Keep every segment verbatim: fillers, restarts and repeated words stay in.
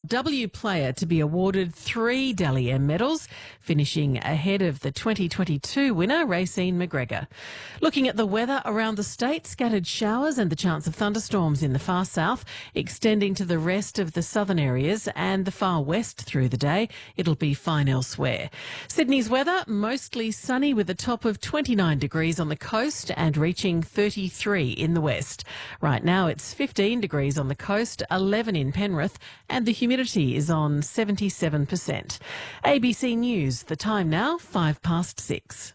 W player to be awarded three Dally M medals, finishing ahead of the twenty twenty-two winner, Racine McGregor. Looking at the weather around the state, scattered showers and the chance of thunderstorms in the far south, extending to the rest of the southern areas and the far west through the day. It'll be fine elsewhere. Sydney's weather, mostly sunny with a top of twenty-nine degrees on the coast and reaching thirty-three in the west. Right now it's fifteen degrees on the coast, eleven in Penrith, and the humidity is on seventy-seven percent. A B C News, the time now, five past six.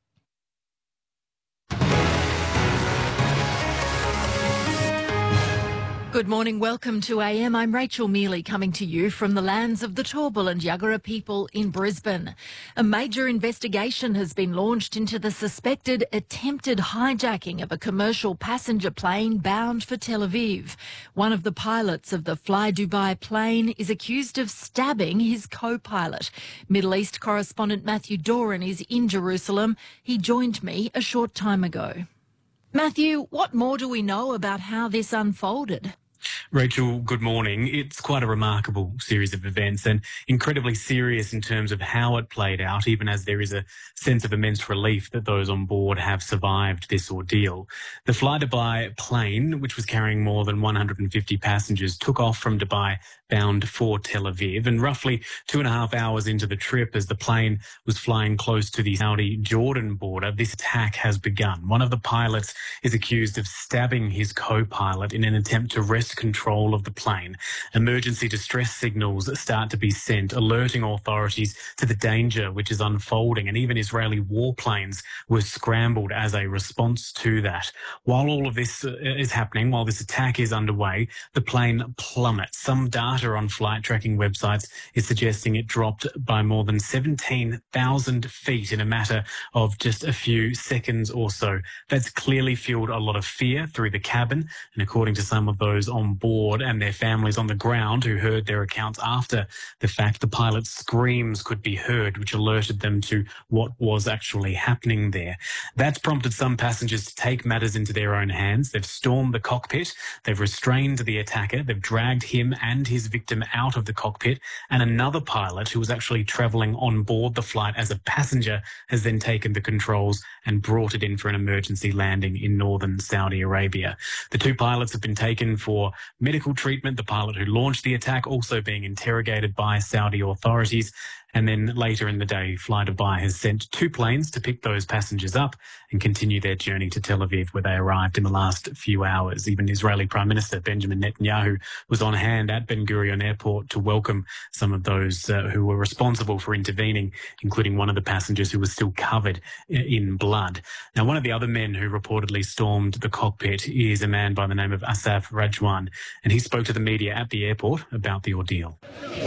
Good morning, welcome to A M. I'm Rachel Mealy, coming to you from the lands of the Turrbal and Yagara people in Brisbane. A major investigation has been launched into the suspected attempted hijacking of a commercial passenger plane bound for Tel Aviv. One of the pilots of the Fly Dubai plane is accused of stabbing his co-pilot. Middle East correspondent Matthew Doran is in Jerusalem. He joined me a short time ago. Matthew, what more do we know about how this unfolded? Rachel, good morning. It's quite a remarkable series of events and incredibly serious in terms of how it played out, even as there is a sense of immense relief that those on board have survived this ordeal. The Fly Dubai plane, which was carrying more than one hundred fifty passengers, took off from Dubai bound for Tel Aviv, and roughly two and a half hours into the trip, as the plane was flying close to the Saudi-Jordan border, this attack has begun. One of the pilots is accused of stabbing his co-pilot in an attempt to wrest control of the plane. Emergency distress signals start to be sent, alerting authorities to the danger which is unfolding, and even Israeli warplanes were scrambled as a response to that. While all of this is happening, while this attack is underway, the plane plummets. Some data on flight tracking websites is suggesting it dropped by more than seventeen thousand feet in a matter of just a few seconds or so. That's clearly fueled a lot of fear through the cabin, and according to some of those on board and their families on the ground who heard their accounts after the fact, the pilot's screams could be heard, which alerted them to what was actually happening there. That's prompted some passengers to take matters into their own hands. They've stormed the cockpit, they've restrained the attacker, they've dragged him and his victim out of the cockpit, and another pilot who was actually travelling on board the flight as a passenger has then taken the controls and brought it in for an emergency landing in northern Saudi Arabia. The two pilots have been taken for medical treatment, the pilot who launched the attack also being interrogated by Saudi authorities. And then later in the day, Fly Dubai has sent two planes to pick those passengers up and continue their journey to Tel Aviv, where they arrived in the last few hours. Even Israeli Prime Minister Benjamin Netanyahu was on hand at Ben Gurion Airport to welcome some of those uh, who were responsible for intervening, including one of the passengers who was still covered in blood. Now, one of the other men who reportedly stormed the cockpit is a man by the name of Asaf Rajwan, and he spoke to the media at the airport about the ordeal.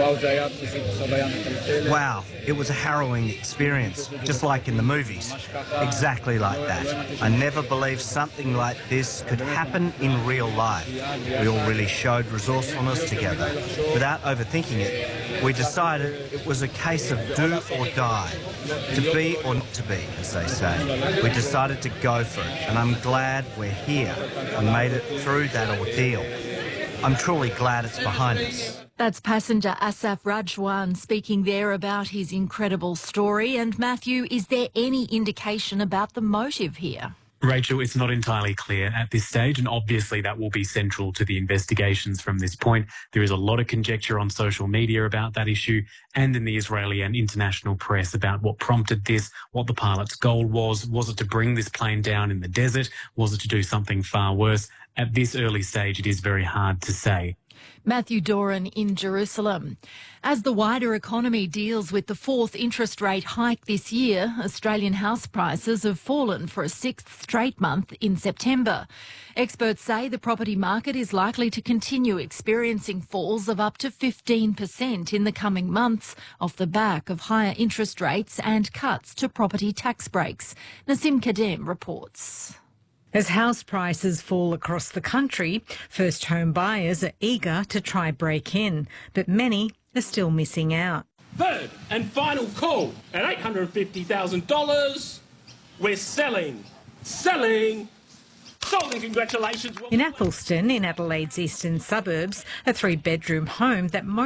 Wow, it was a harrowing experience, just like in the movies. Exactly like that. I never believed something like this could happen in real life. We all really showed resourcefulness together. Without overthinking it, we decided it was a case of do or die. To be or not to be, as they say. We decided to go for it, and I'm glad we're here and made it through that ordeal. I'm truly glad it's behind us. That's passenger Asaf Rajwan speaking there about his incredible story. And Matthew, is there any indication about the motive here? Rachel, it's not entirely clear at this stage, and obviously that will be central to the investigations from this point. There is a lot of conjecture on social media about that issue and in the Israeli and international press about what prompted this, what the pilot's goal was. Was it to bring this plane down in the desert? Was it to do something far worse? At this early stage, it is very hard to say. Matthew Doran in Jerusalem. As the wider economy deals with the fourth interest rate hike this year, Australian house prices have fallen for a sixth straight month in September. Experts say the property market is likely to continue experiencing falls of up to fifteen percent in the coming months off the back of higher interest rates and cuts to property tax breaks. Nasim Kadem reports. As house prices fall across the country, first home buyers are eager to try break in, but many are still missing out. Third and final call at eight hundred fifty thousand dollars. We're selling, selling, sold, and congratulations. In Athelston, in Adelaide's eastern suburbs, a three-bedroom home that most